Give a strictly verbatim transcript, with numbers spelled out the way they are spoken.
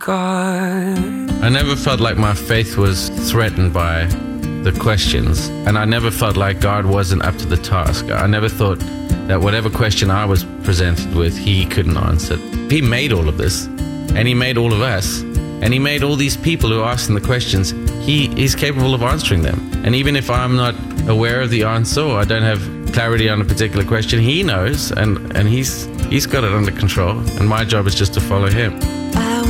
God. I never felt like my faith was threatened by the questions, and I never felt like God wasn't up to the task. I never thought that whatever question I was presented with, he couldn't answer. He made all of this, and he made all of us, and he made all these people who are asking the questions. He is capable of answering them. And even if I'm not aware of the answer, or I don't have clarity on a particular question, he knows, and, and he's, he's got it under control, and my job is just to follow him.